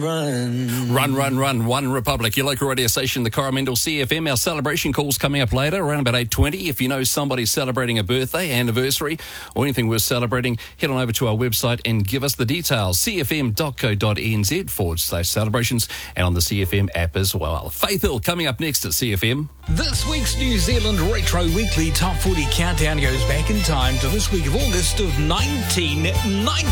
Run, run, run. One Republic, your local radio station, the Coromandel CFM. Our celebration call's coming up later, around about 8:20. If you know somebody celebrating a birthday, anniversary, or anything worth celebrating, head on over to our website and give us the details. cfm.co.nz/celebrations, and on the CFM app as well. Faith Hill coming up next at CFM. This week's New Zealand Retro Weekly Top 40 Countdown goes back in time to this week of August of 1990.